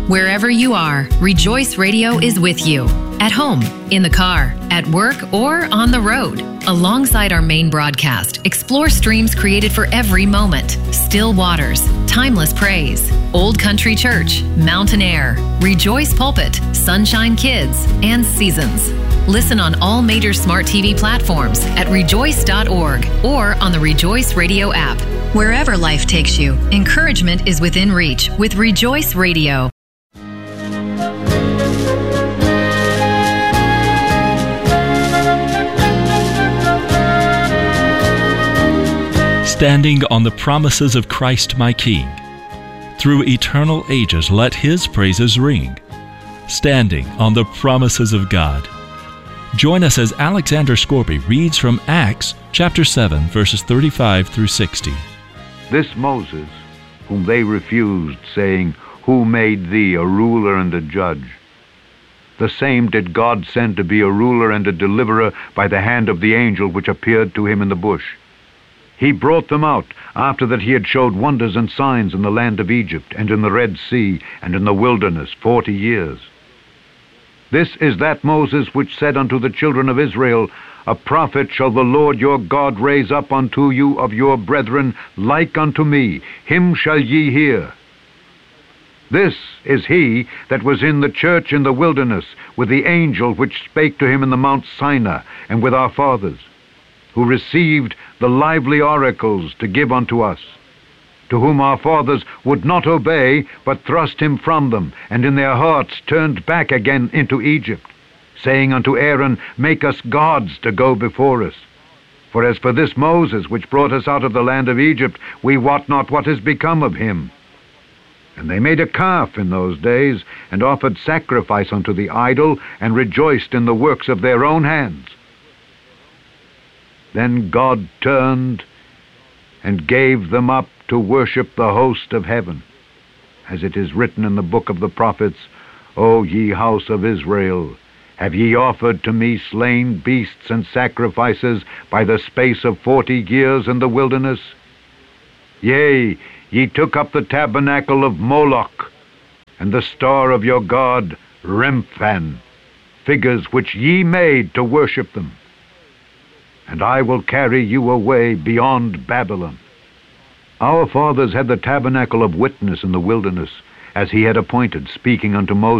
Wherever you are, Rejoice Radio is with you. At home, in the car, at work, or on the road. Alongside our main broadcast, explore streams created for every moment. Still Waters, Timeless Praise, Old Country Church, Mountain Air, Rejoice Pulpit, Sunshine Kids, and Seasons. Listen on all major smart TV platforms at rejoice.org or on the Rejoice Radio app. Wherever life takes you, encouragement is within reach with Rejoice Radio. Standing on the promises of Christ my King. Through eternal ages let His praises ring. Standing on the promises of God. Join us as Alexander Scorby reads from Acts chapter 7, verses 35 through 60. This Moses, whom they refused, saying, Who made thee a ruler and a judge? The same did God send to be a ruler and a deliverer by the hand of the angel which appeared to him in the bush. He brought them out after that he had showed wonders and signs in the land of Egypt, and in the Red Sea, and in the wilderness 40 years. This is that Moses which said unto the children of Israel, A prophet shall the Lord your God raise up unto you of your brethren, like unto me, him shall ye hear. This is he that was in the church in the wilderness, with the angel which spake to him in the Mount Sinai, and with our fathers, who received the lively oracles to give unto us, to whom our fathers would not obey, but thrust him from them, and in their hearts turned back again into Egypt, saying unto Aaron, Make us gods to go before us. For as for this Moses, which brought us out of the land of Egypt, we wot not what is become of him. And they made a calf in those days, and offered sacrifice unto the idol, and rejoiced in the works of their own hands. Then God turned and gave them up to worship the host of heaven, as it is written in the book of the prophets, O ye house of Israel, have ye offered to me slain beasts and sacrifices by the space of 40 years in the wilderness? Yea, ye took up the tabernacle of Moloch, and the star of your god Remphan, figures which ye made to worship them. And I will carry you away beyond Babylon. Our fathers had the tabernacle of witness in the wilderness, as he had appointed, speaking unto Moses.